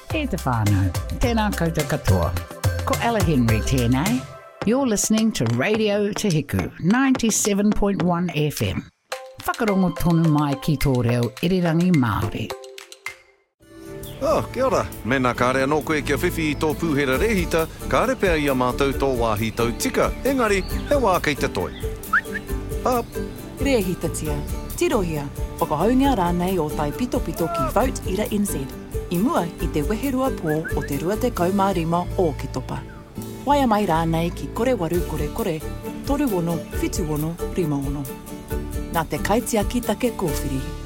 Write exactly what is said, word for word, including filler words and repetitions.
E te whānau, tēnā koutou katoa. Ko Ella Henry tēnei. You're listening to Radio Te Hiku, ninety-seven point one F M. Whakarongo tonu mai ki tō reo irirangi Māori. Oh, kia ora. Mena kāre anō koe kia whiwhi I tō pūhera rehita, kāre pēr ia mātou tō wāhi tau tika. Engari, he wā kei te toi. Up. Rehita tia. Tirohia. Whakahaungia rānei o tai pito pito ki Vote Ira N Z. I mua I te weherua pō o te rua te kaumārima o ki topa. Waia mai rānei ki kore waru kore kore, toru ono, whitu ono, rima ono. Nā te kaitia ki take kōwhiri.